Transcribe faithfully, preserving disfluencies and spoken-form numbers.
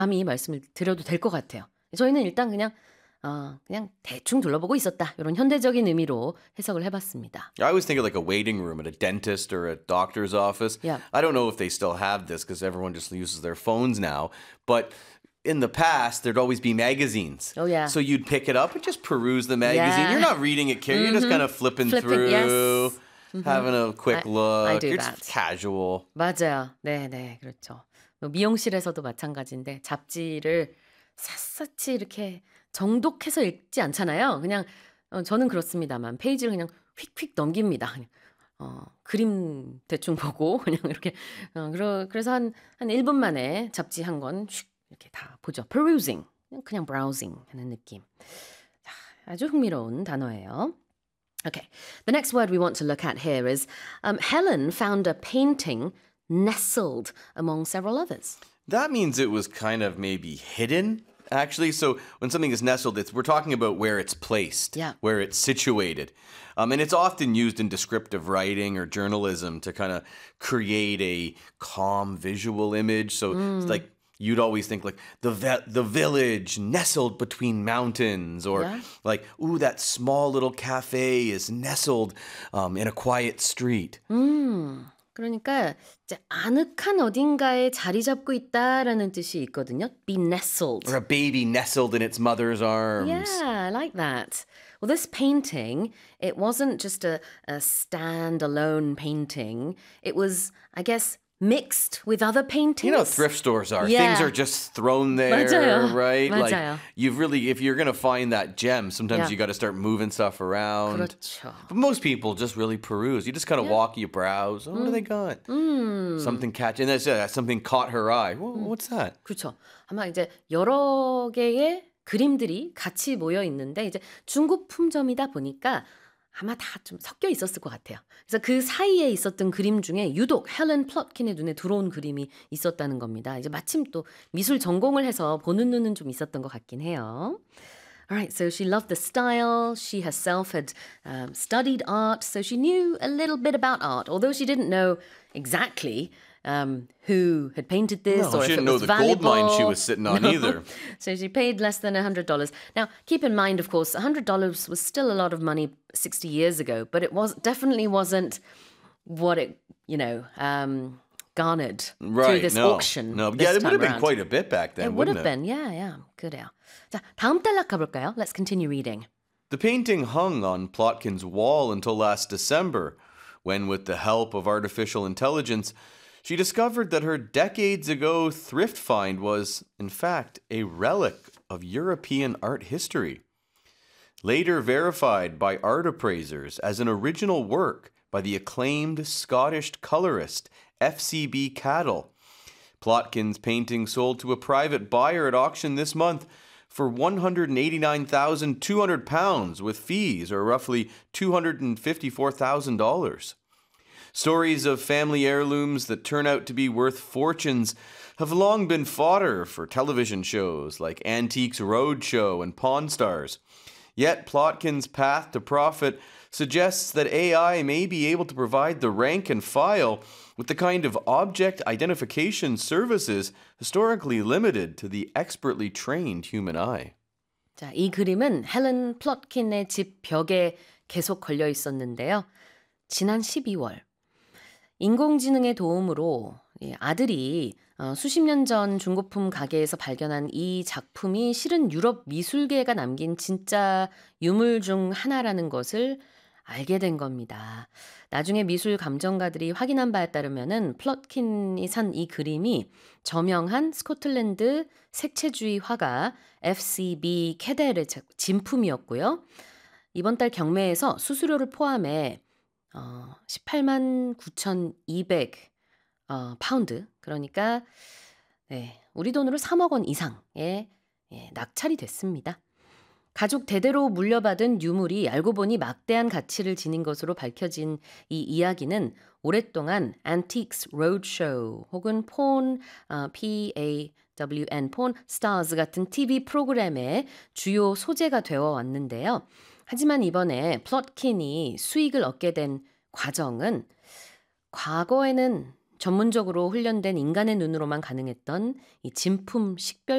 감히 말씀을 드려도 될 것 같아요. 저희는 일단 그냥 어 그냥 대충 둘러보고 있었다. 요런 현대적인 의미로 해석을 해 봤습니다. I always think of like a waiting room at a dentist or a doctor's office. Yeah. I don't know if they still have this because everyone just uses their phones now. But in the past, there'd always be magazines. Oh, yeah. So you'd pick it up and just peruse the magazine. Yeah. You're not reading it, Carrie. You're just kind of flipping, Flipping, through, yes. having a quick I- look. I do You're that. just casual. 맞아요. 네네, 그렇죠. 뭐 미용실에서도 마찬가지인데 잡지를 샅샅이 이렇게 정독해서 읽지 않잖아요. 그냥 어, 저는 그렇습니다만 페이지를 그냥 휙휙 넘깁니다. 그냥, 어, 그림 대충 보고 그냥 이렇게 어, 그러, 그래서 한, 한 일 분 만에 잡지 한 권 이렇게 다 보죠. perusing, 그냥, 그냥 browsing 하는 느낌. 자, 아주 흥미로운 단어예요. Okay, the next word we want to look at here is um, Helen found a painting nestled among several others. That means it was kind of maybe hidden, actually. So when something is nestled, it's we're talking about where it's placed, Yeah. where it's situated. Um, and it's often used in descriptive writing or journalism to kind of create a calm visual image. So it's like you'd always think like the ve- the village nestled between mountains, or Yeah. like, ooh, that small little cafe is nestled um, in a quiet street. 음, 그러니까 이제 아늑한 어딘가에 자리 잡고 있다라는 뜻이 있거든요. Be nestled. Or a baby nestled in its mother's arms. Yeah, I like that. Well, this painting, it wasn't just a, a standalone painting. It was, I guess, mixed with other paintings. You know, thrift stores are. Yeah. Things are just thrown there, 맞아요. right? Like 맞아요. you've really, if you're gonna find that gem, sometimes Yeah. you got to start moving stuff around. 그렇죠. But most people just really peruse. You just kind of walk, you browse. Oh, what do they got? 음. Something catch, and that's uh, something caught her eye. Whoa, what's that? 그렇죠. 아마 이제 여러 개의 그림들이 같이 모여 있는데 이제 중국 품점이다 보니까 아마 다 좀 섞여 있었을 것 같아요. 그래서 그 사이에 있었던 그림 중에 유독 헬렌 플롯킨의 눈에 들어온 그림이 있었다는 겁니다. 이제 마침 또 미술 전공을 해서 보는 눈은 좀 있었던 것 같긴 해요. Alright, so she loved the style. She herself had um, studied art, so she knew a little bit about art, although she didn't know exactly um, who had painted this No, or she if it didn't know was the valuable. gold mine she was sitting on either. So she paid less than one hundred dollars. Now, keep in mind, of course, one hundred dollars was still a lot of money sixty years ago, but it was definitely wasn't what it, you know, um, garnered Right? through this no, auction. no. this Yeah, it would time have been around. quite a bit back then, It would wouldn't have it? been, yeah, yeah. 그래요. 자, 다음 단락 가볼까요? Let's continue reading. The painting hung on Plotkin's wall until last December, when, with the help of artificial intelligence, she discovered that her decades ago thrift find was, in fact, a relic of European art history. Later verified by art appraisers as an original work by the acclaimed Scottish colorist F C B Cattle, Plotkin's painting sold to a private buyer at auction this month for one hundred eighty-nine thousand two hundred pounds with fees, or roughly two hundred fifty-four thousand dollars. Stories of family heirlooms that turn out to be worth fortunes have long been fodder for television shows like Antiques Roadshow and Pawn Stars. Yet Plotkin's path to profit suggests that A I may be able to provide the rank and file with the kind of object identification services historically limited to the expertly trained human eye. 자, 이 그림은 헬렌 플롯킨의 집 벽에 계속 걸려 있었는데요. 지난 십이월 인공지능의 도움으로 아들이 수십 년 전 중고품 가게에서 발견한 이 작품이 실은 유럽 미술계가 남긴 진짜 유물 중 하나라는 것을 알게 된 겁니다. 나중에 미술 감정가들이 확인한 바에 따르면은 플롯킨이 산 이 그림이 저명한 스코틀랜드 색채주의 화가 에프 씨 비 캐델의 진품이었고요. 이번 달 경매에서 수수료를 포함해 어, 십팔만 구천이백 어, 파운드, 그러니까 네, 우리 돈으로 삼억 원 이상의 예, 낙찰이 됐습니다. 가족 대대로 물려받은 유물이 알고 보니 막대한 가치를 지닌 것으로 밝혀진 이 이야기는 오랫동안 Antiques Roadshow 혹은 Pawn, 어, 피 에이 더블유 엔, Pawn Stars 같은 티비 프로그램의 주요 소재가 되어 왔는데요. 하지만 이번에 플롯킨이 수익을 얻게 된 과정은 과거에는 전문적으로 훈련된 인간의 눈으로만 가능했던 이 진품 식별